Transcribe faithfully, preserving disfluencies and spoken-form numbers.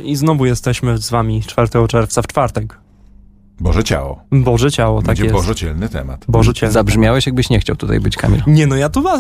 i znowu jesteśmy z wami czwartego czerwca w czwartek. Boże ciało. Boże ciało, tak Będzie jest. bożocielny temat. Boże ciało. Zabrzmiałeś, jakbyś nie chciał tutaj być, Kamil. Nie, no ja tu was